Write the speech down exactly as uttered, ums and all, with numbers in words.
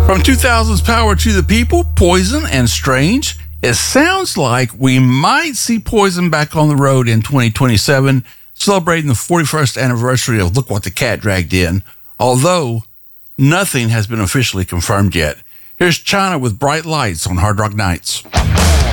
From two thousands Power to the People, Poison and Strange. It sounds like we might see Poison back on the road in twenty twenty-seven, celebrating the forty-first anniversary of Look What the Cat Dragged In, although nothing has been officially confirmed yet. Here's China with Bright Lights on Hard Rock Nights.